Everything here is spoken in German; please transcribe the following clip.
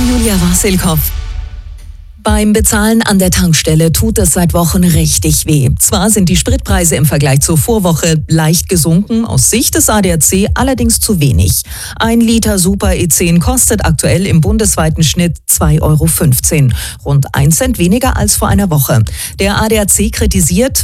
Julia Wassilkow. Beim Bezahlen an der Tankstelle tut es seit Wochen richtig weh. Zwar sind die Spritpreise im Vergleich zur Vorwoche leicht gesunken, aus Sicht des ADAC allerdings zu wenig. 1 Liter Super E10 kostet aktuell im bundesweiten Schnitt 2,15 €, rund 1 Cent weniger als vor einer Woche. Der ADAC kritisiert,